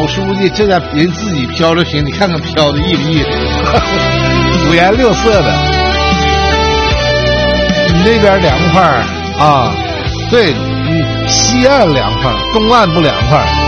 书记这个人自己飘就行，你看看飘的意不意思？五颜六色的。你那边凉快啊？对，西岸凉快，东岸不凉快。